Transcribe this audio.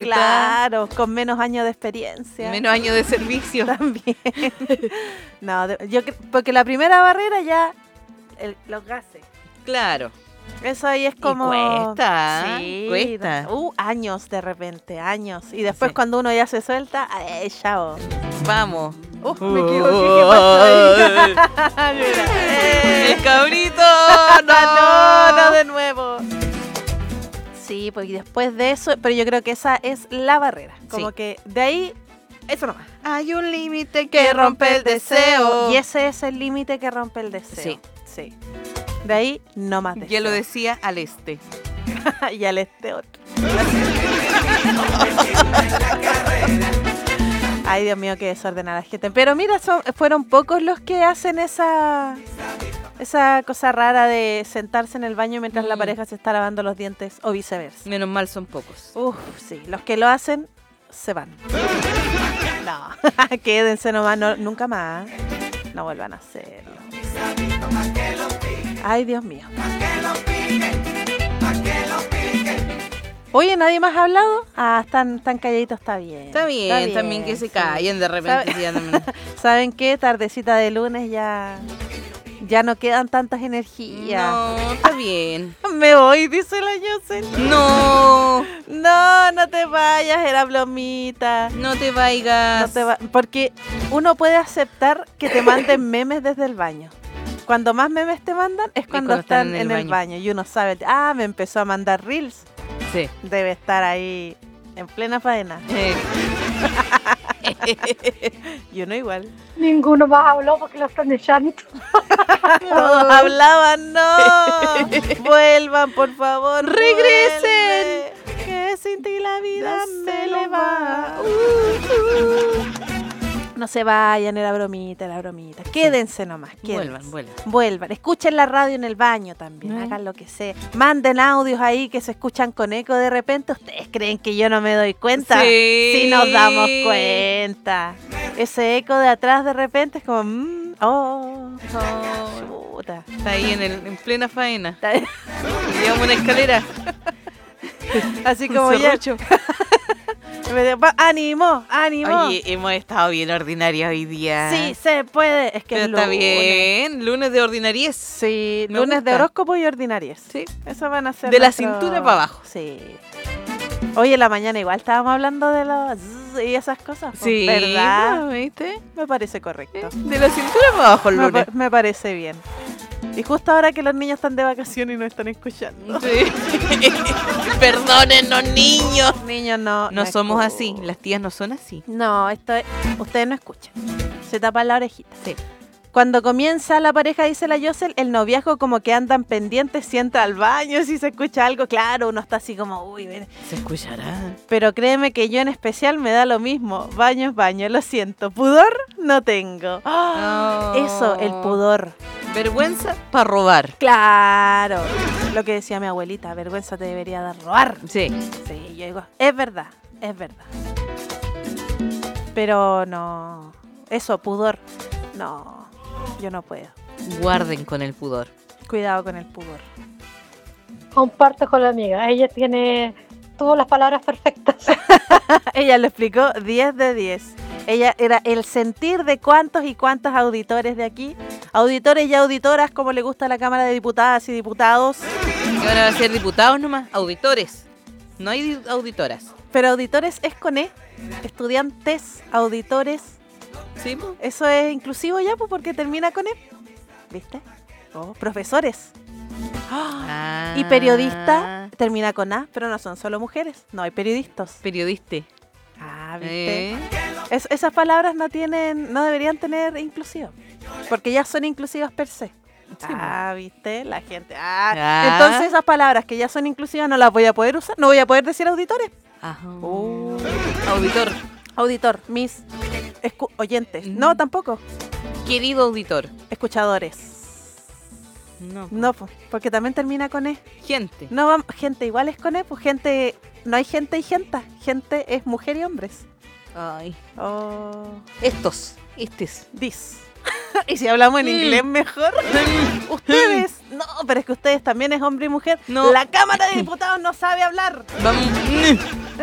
Claro, con menos años de experiencia. Menos años de servicio. También. No, porque la primera barrera ya, los gases. Claro. Eso ahí es como... Y cuesta, sí, cuesta. Años de repente, años. Y después Sí. cuando uno ya se suelta, chao. Vamos. Me equivoqué, ¿qué pasó ahí? Mira, ¡El cabrito! no, de nuevo. Sí, pues y después de eso, pero yo creo que esa es la barrera. Como Sí. que de ahí, eso nomás. Hay un límite que rompe el deseo. Y ese es el límite que rompe el deseo. Sí. De ahí, no más deseo. Ya lo decía al este. Y al este otro. Ay, Dios mío, qué desordenada gente. Pero mira, fueron pocos los que hacen esa cosa rara de sentarse en el baño mientras la pareja se está lavando los dientes o viceversa. Menos mal son pocos. Sí, los que lo hacen se van. No, quédense nomás, nunca más. No vuelvan a hacerlo. Ay, Dios mío. Oye, ¿nadie más ha hablado? Están calladitos, está bien. Está bien, también que se sí. callen de repente. Sí, andan- ¿Saben qué? Tardecita de lunes ya no quedan tantas energías. No, está bien. Me voy, dice la Yosel. No, No te vayas, era bromita. no te vayas. Porque uno puede aceptar que te manden memes desde el baño. Cuando más memes te mandan es cuando están en el baño. Y uno sabe, me empezó a mandar reels. Sí. Debe estar ahí en plena faena. Y uno igual. Ninguno más habló porque lo están echando. Todos hablaban, no. Vuelvan, por favor. Regresen. Vuelve, que sin ti la vida me le va. No se vayan, era bromita. Quédense nomás, quédense. Vuelvan. Escuchen la radio en el baño también, hagan lo que sea. Manden audios ahí que se escuchan con eco de repente. ¿Ustedes creen que yo no me doy cuenta? Sí. Sí nos damos cuenta. Ese eco de atrás de repente es como... chuta. Está ahí en plena faena. Llevamos una escalera. Así como ya... ¡Ánimo! Oye, hemos estado bien ordinarias hoy día. Sí, se puede. Es que pero es está lunes. bien. Lunes de ordinariez. Sí, Me lunes de gusta. horóscopo y ordinarias. Sí. Eso van a ser De la cintura para abajo. Sí. Hoy en la mañana igual estábamos hablando de los zzz y esas cosas. pues, Sí. ¿verdad? ¿Viste? Me parece correcto. De la cintura para abajo el lunes. Me parece bien. Y justo ahora que los niños están de vacaciones y no están escuchando. Sí. Perdónennos, niños. Niños no somos escuchan. así. Las tías no son así. No, ustedes no escuchan. Se tapan la orejita. Sí. Cuando comienza la pareja, dice la Yosel, el noviazgo como que andan pendientes, si entra al baño, si se escucha algo, claro, uno está así como, uy, ven. Se escuchará. Pero créeme que yo en especial me da lo mismo. Baño es baño, lo siento. Pudor no tengo. ¡Ah! Eso, el pudor. Vergüenza para robar. Claro. Lo que decía mi abuelita, vergüenza te debería dar robar. Sí. Sí, yo digo, es verdad. Pero no. Eso, pudor. No. Yo no puedo. Guarden con el pudor. Cuidado con el pudor. Comparto con la amiga. Ella tiene todas las palabras perfectas. Ella lo explicó 10 de 10. Ella era el sentir de cuántos y cuántas auditores de aquí. Auditores y auditoras, como le gusta a la Cámara de Diputadas y Diputados. ¿Y ahora va a ser diputados nomás? Auditores. No hay auditoras. Pero auditores es con E. Estudiantes, auditores. ¿Sí? Po? Eso es inclusivo ya, pues, porque termina con E. ¿Viste? Profesores. Ah. Y periodista termina con A, pero no son solo mujeres. No hay periodistas. Periodista. ¿Viste? Esas palabras no deberían tener inclusiva. Porque ya son inclusivas per se. ¿Viste? La gente. Entonces esas palabras que ya son inclusivas no las voy a poder usar. No voy a poder decir auditores. Ajá. Auditor. Auditor, mis oyentes. No, tampoco. Querido auditor. Escuchadores. No, porque también termina con E. Gente. No, gente igual es con E, pues gente, no hay gente y gente. Gente es mujer y hombres. Ay. Estes. This. Y si hablamos en inglés mejor. Ustedes. No, pero es que ustedes también es hombre y mujer. No. La Cámara de Diputados no sabe hablar. Vamos.